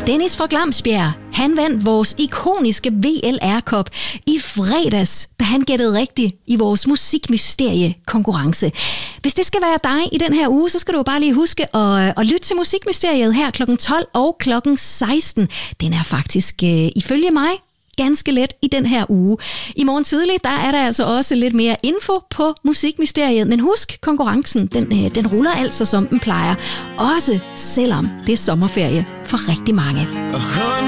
Dennis fra Glamsbjerg, han vandt vores ikoniske VLR-kop i fredags, da han gættede rigtigt i vores musikmysterie-konkurrence. Hvis det skal være dig i den her uge, så skal du jo bare lige huske at lytte til Musikmysteriet her kl. 12 og kl. 16. Den er faktisk, ifølge mig, ganske let i den her uge. I morgen tidlig, der er der altså også lidt mere info på Musikmysteriet, men husk, konkurrencen, den ruller altså som den plejer. Også selvom det er sommerferie for rigtig mange.